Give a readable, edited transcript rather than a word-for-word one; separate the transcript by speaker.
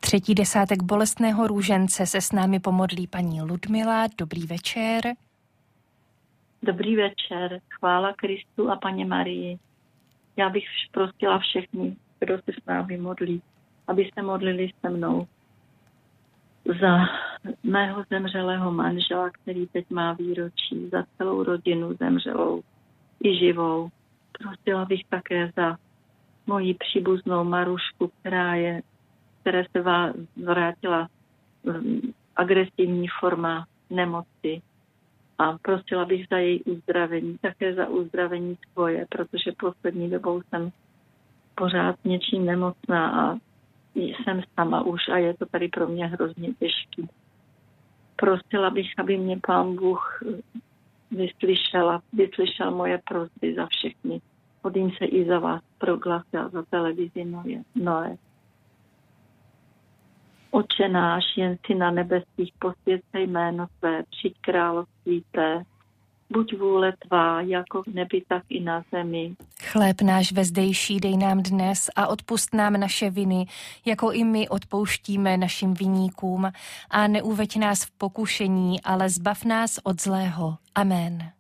Speaker 1: Třetí desátek bolestného růžence se s námi pomodlí paní Ludmila. Dobrý večer.
Speaker 2: Dobrý večer, chvála Kristu a Panně Marii. Já bych prosila všechny, kdo se s námi modlí, aby se modlili se mnou za mého zemřelého manžela, který teď má výročí, za celou rodinu zemřelou i živou. Prosila bych také za moji příbuznou Marušku, které se vrátila agresivní forma nemoci. A prosila bych za její uzdravení, také za uzdravení svoje, protože poslední dobou jsem pořád něčím nemocná a jsem sama už a je to tady pro mě hrozně těžký. Prosila bych, aby mě Pán Bůh vyslyšel moje prosby za všechny. Modlím se i za vás pro Glas a za televizi Noé. Otče náš, jen si na nebesích, posvěť se jméno své, přijď království té. Buď vůle tvá, jako v nebi, tak i na zemi.
Speaker 1: Chléb náš vezdejší dej nám dnes a odpusť nám naše viny, jako i my odpouštíme našim viníkům. A neuveď nás v pokušení, ale zbav nás od zlého. Amen.